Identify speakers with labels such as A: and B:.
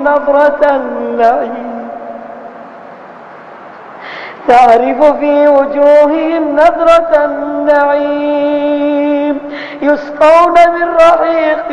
A: نظرة النعيم، تعرف في وجوههم نظرة النعيم، يسقون من رحيق